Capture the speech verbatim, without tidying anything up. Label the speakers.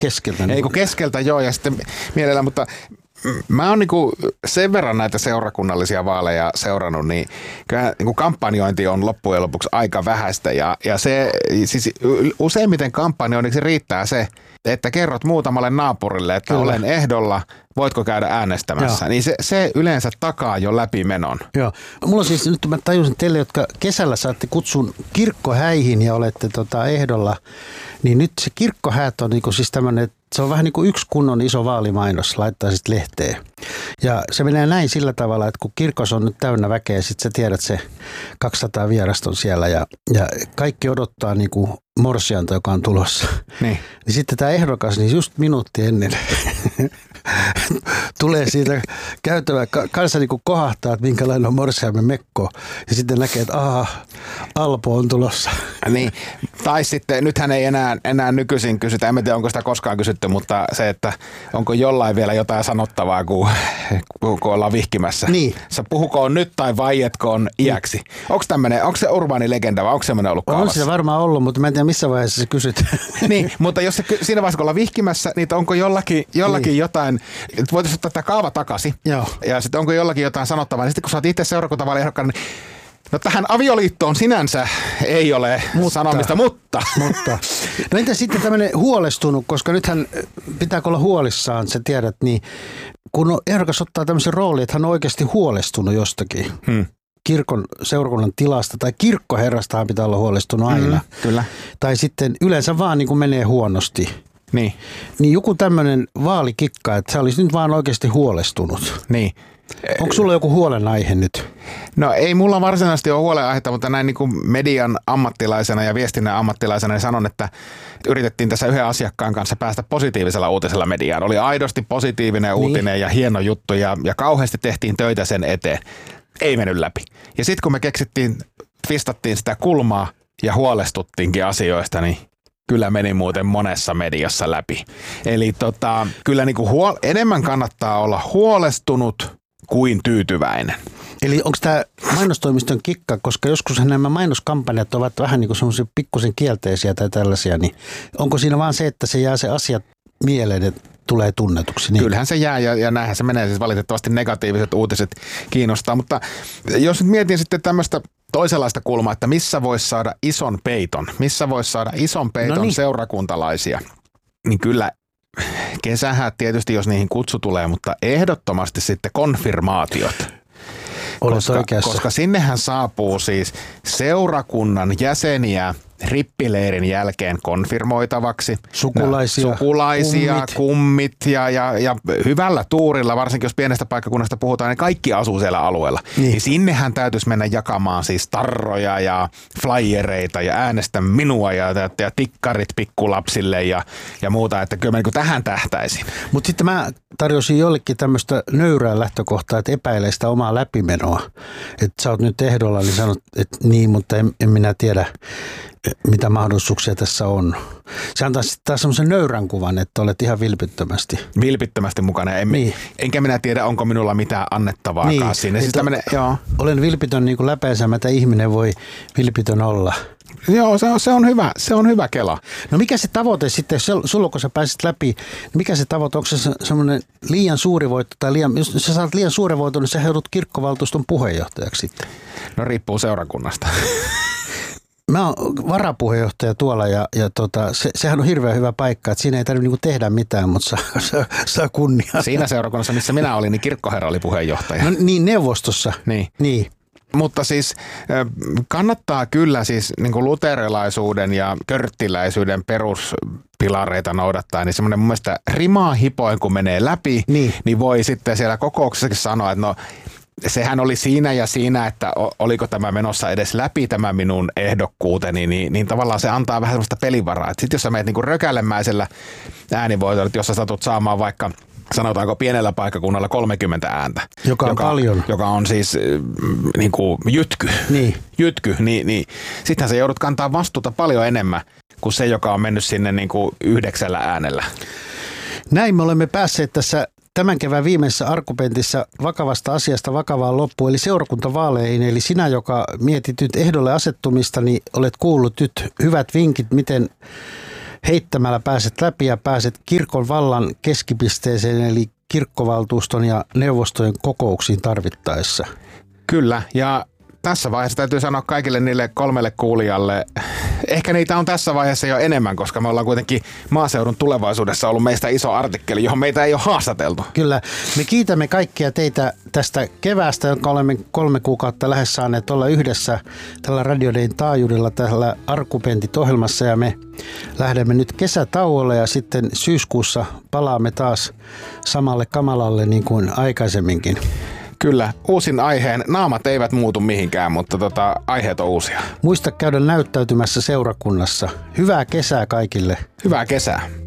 Speaker 1: keskeltä?
Speaker 2: Ei kun keskeltä joo ja sitten mielellä, mutta mä oon niinku sen verran näitä seurakunnallisia vaaleja seurannut, niin kyllä niinku kampanjointi on loppujen lopuksi aika vähäistä ja, ja se siis useimmiten kampanjoinniksi riittää se, että kerrot muutamalle naapurille, että kyllä, olen ehdolla, voitko käydä äänestämässä, joo, niin se, se yleensä takaa jo läpimenon.
Speaker 1: Joo. Mulla siis nyt mä tajusin teille, jotka kesällä saatte kutsun kirkkohäihin ja olette tota ehdolla, niin nyt se kirkkohäät on niinku siis tämmöinen, se on vähän niin kuin yksi kunnon iso vaalimainos, laittaa sitten lehteen. Ja se menee näin sillä tavalla, että kun kirkos on nyt täynnä väkeä, sitten sä tiedät se kaksisataa vierasta on siellä ja, ja kaikki odottaa niin kuin morsianta, joka on tulossa.
Speaker 2: Niin.
Speaker 1: Niin sitten tämä ehdokas, niin just minuutti ennen tulee siitä käytävä, kanssa niin kuin kohahtaa, että minkälainen on morsiamme mekko. Ja sitten näkee, että aha, Alpo on tulossa.
Speaker 2: Niin, tai sitten, nythän ei enää, enää nykyisin kysytä, en tiedä onko sitä koskaan kysytty, mutta se, että onko jollain vielä jotain sanottavaa, kun, kun ollaan vihkimässä.
Speaker 1: Niin.
Speaker 2: Sä puhukoon nyt tai vaietkoon iäksi. Niin. Onko tämmöinen, onko se urbaani legenda vai onko semmoinen ollut kaavassa?
Speaker 1: On sitä varmaan ollut, mutta mä en tiedä missä vaiheessa se kysyt.
Speaker 2: Niin, mutta jos se, siinä vaiheessa kun ollaan vihkimässä, niin onko jollakin, jollakin niin, jotain, voitaisiin ottaa tämä kaava takaisin.
Speaker 1: Joo.
Speaker 2: Ja sitten onko jollakin jotain sanottavaa, niin sitten kun sä oot itse seurakuntavaaliehdokkaan, niin no tähän avioliittoon sinänsä ei ole mutta, sanomista, mutta.
Speaker 1: mutta. No entä sitten tämmöinen huolestunut, koska nythän pitääkö olla huolissaan, sä tiedät, niin kun ehdokas ottaa tämmöisen roolin, että hän on oikeasti huolestunut jostakin. Hmm. Kirkon seurakunnan tilasta tai kirkkoherrastahan pitää olla huolestunut aina.
Speaker 2: Mm, kyllä.
Speaker 1: Tai sitten yleensä vaan niin kuin menee huonosti.
Speaker 2: Niin.
Speaker 1: Niin joku tämmöinen vaalikikka, että sä olisit nyt vaan oikeasti huolestunut.
Speaker 2: Niin.
Speaker 1: Onko sulla joku huolenaihe nyt?
Speaker 2: No ei mulla varsinaisesti ole huolenaihetta, mutta näin niin kuin median ammattilaisena ja viestinnän ammattilaisena niin sanon, että yritettiin tässä yhden asiakkaan kanssa päästä positiivisella uutisella mediaan. Oli aidosti positiivinen uutinen niin, ja hieno juttu ja, ja kauheasti tehtiin töitä sen eteen. Ei mennyt läpi. Ja sitten kun me keksittiin, twistattiin sitä kulmaa ja huolestuttiinkin asioista, niin kyllä meni muuten monessa mediassa läpi. Eli tota, kyllä niinku huol- enemmän kannattaa olla huolestunut kuin tyytyväinen.
Speaker 1: Eli onko tämä mainostoimiston kikka, koska joskus nämä mainoskampanjat ovat vähän niin kuin semmoisia pikkusen kielteisiä tai tällaisia, niin onko siinä vaan se, että se jää se asia mieleen, että tulee tunnetuksi? Niin.
Speaker 2: Kyllähän se jää ja, ja näinhän se menee, siis valitettavasti negatiiviset uutiset kiinnostaa, mutta jos nyt mietin sitten tämmöistä toisenlaista kulmaa, että missä voisi saada ison peiton, missä voisi saada ison peiton no niin, seurakuntalaisia, niin kyllä kesähän tietysti, jos niihin kutsu tulee, mutta ehdottomasti sitten konfirmaatiot. Koska, koska sinnehän saapuu siis seurakunnan jäseniä rippileirin jälkeen konfirmoitavaksi.
Speaker 1: Sukulaisia.
Speaker 2: Sukulaisia, kummit, kummit ja, ja, ja hyvällä tuurilla, varsinkin jos pienestä paikkakunnasta puhutaan, niin kaikki asuu siellä alueella. Niin. Niin sinnehän täytyisi mennä jakamaan siis tarroja ja flyereita ja äänestä minua ja, ja, ja tikkarit pikkulapsille ja, ja muuta, että kyllä mä niin tähän tähtäisin.
Speaker 1: Mutta sitten mä tarjosin jollekin tämmöistä nöyrää lähtökohtaa, että epäilee sitä omaa läpimenoa. Että sä oot nyt ehdolla, niin sanot, että niin, mutta en, en minä tiedä, mitä mahdollisuuksia tässä on. Se antaa sitten taas semmoisen nöyrän kuvan, että olet ihan vilpittömästi.
Speaker 2: Vilpittömästi mukana. En, niin. Enkä minä tiedä, onko minulla mitään annettavaakaan niin, siinä. Siis tämmönen, joo.
Speaker 1: Olen vilpitön niin kuin läpäisemättä ihminen voi vilpitön olla.
Speaker 2: Joo, se on, se on hyvä. Se on hyvä kela.
Speaker 1: No mikä se tavoite sitten, sulla kun sä pääsit läpi, niin mikä se tavoite, onko se semmoinen liian suuri voitto tai liian, jos sä saat liian suuren voiton, niin sä joudut kirkkovaltuuston puheenjohtajaksi sitten?
Speaker 2: No riippuu seurakunnasta.
Speaker 1: Mä oon varapuheenjohtaja tuolla ja, ja tota, se, sehän on hirveän hyvä paikka, että siinä ei tarvitse niinku tehdä mitään, mutta saa, saa, saa kunniaa.
Speaker 2: Siinä seurakunnassa, missä minä olin, niin kirkkoherra oli puheenjohtaja.
Speaker 1: No niin, neuvostossa.
Speaker 2: Niin.
Speaker 1: niin.
Speaker 2: Mutta siis kannattaa kyllä siis niin kuin luterilaisuuden ja körttiläisyyden peruspilareita noudattaa, niin semmoinen mun mielestä rimaa hipoin kun menee läpi, niin, niin voi sitten siellä kokouksessakin sanoa, että no sehän oli siinä ja siinä, että oliko tämä menossa edes läpi tämä minun ehdokkuuteni, niin, niin tavallaan se antaa vähän semmoista pelivaraa. Sitten jos sä menet niin kuin rökälemäisellä äänivoitolla, jos sä satut saamaan vaikka sanotaanko pienellä paikkakunnalla kolmekymmentä ääntä.
Speaker 1: Joka on joka, paljon.
Speaker 2: Joka on siis niin kuin jytky.
Speaker 1: Niin.
Speaker 2: Jytky, niin, niin. Sittenhän se joudut kantaa vastuuta paljon enemmän kuin se, joka on mennyt sinne niin kuin yhdeksällä äänellä.
Speaker 1: Näin me olemme päässeet tässä tämän kevään viimeisessä Arkupentissä vakavasta asiasta vakavaan loppuun, eli seurakuntavaaleihin. Eli sinä, joka mietit nyt ehdolle asettumista, niin olet kuullut nyt hyvät vinkit, miten heittämällä pääset läpi ja pääset kirkon vallan keskipisteeseen, eli kirkkovaltuuston ja neuvostojen kokouksiin tarvittaessa.
Speaker 2: Kyllä, ja tässä vaiheessa täytyy sanoa kaikille niille kolmelle kuulijalle, ehkä niitä on tässä vaiheessa jo enemmän, koska me ollaan kuitenkin maaseudun tulevaisuudessa ollut meistä iso artikkeli, johon meitä ei ole haastateltu.
Speaker 1: Kyllä, me kiitämme kaikkia teitä tästä keväästä, jonka olemme kolme kuukautta lähes saaneet olla yhdessä tällä Radio Dayn taajuudella tällä Argumentit-ohjelmassa, ja me lähdemme nyt kesätauolle ja sitten syyskuussa palaamme taas samalle kamalalle niin kuin aikaisemminkin.
Speaker 2: Kyllä, uusin aiheen. Naamat eivät muutu mihinkään, mutta tota, aiheet on uusia.
Speaker 1: Muista käydä näyttäytymässä seurakunnassa. Hyvää kesää kaikille.
Speaker 2: Hyvää kesää.